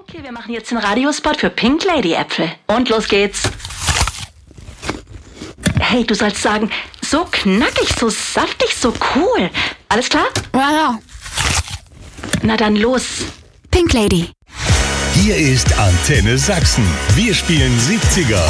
Okay, wir machen jetzt den Radiospot für Pink Lady Äpfel. Und los geht's. Hey, du sollst sagen, so knackig, so saftig, so cool. Alles klar? Ja. Na dann los. Pink Lady. Hier ist Antenne Sachsen. Wir spielen 70er.